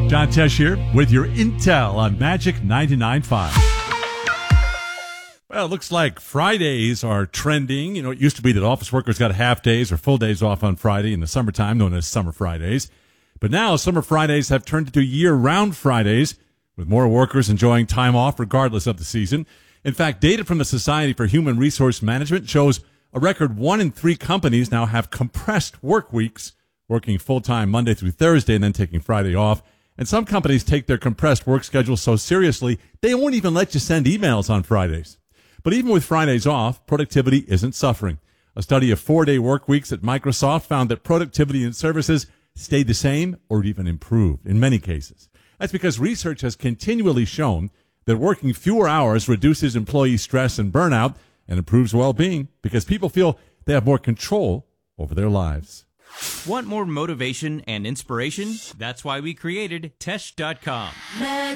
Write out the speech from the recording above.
John Tesh here with your intel on Magic 99.5. Well, it looks like Fridays are trending. You know, it used to be that office workers got half days or full days off on Friday in the summertime, known as Summer Fridays. But now Summer Fridays have turned into year-round Fridays, with more workers enjoying time off regardless of the season. In fact, data from the Society for Human Resource Management shows a record 1 in 3 companies now have compressed work weeks, working full-time Monday through Thursday and then taking Friday off. And some companies take their compressed work schedule so seriously, they won't even let you send emails on Fridays. But even with Fridays off, productivity isn't suffering. A study of 4-day work weeks at Microsoft found that productivity in services stayed the same or even improved in many cases. That's because research has continually shown that working fewer hours reduces employee stress and burnout and improves well-being because people feel they have more control over their lives. Want more motivation and inspiration? That's why we created Tesh.com.